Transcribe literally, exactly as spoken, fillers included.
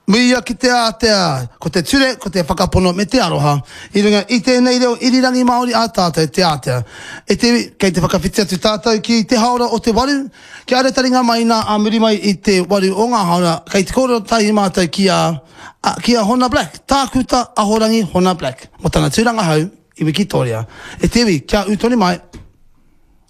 Mia ki te atea, ko te ture, ko te whakapono me te aroha. I runga, i tēnei reo, irirangi Māori a tātou te atea. E te, kei te whakawhitia tu tātou ki te haora o te waru. Ki are taringa mai nā a muri mai i te waru o ngā haora. Kei te kōrero tahi mātou ki a, a, ki a Hona Black. Tākuta ahorangi Hona Black. Mo tana tūranga hau, i Wikitoria. E te wi, kia utoni mai.